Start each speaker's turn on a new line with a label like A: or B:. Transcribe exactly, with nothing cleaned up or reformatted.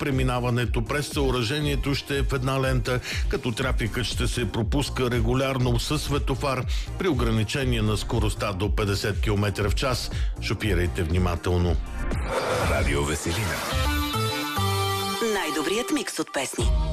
A: преминаването през съоръжението ще е в една лента, като трафикът ще се пропуска регулярно със светофар при ограничение на скоростта до петдесет километра в час. Шофирайте внимателно.
B: Радио Веселина.
C: Най-добрият микс от песни.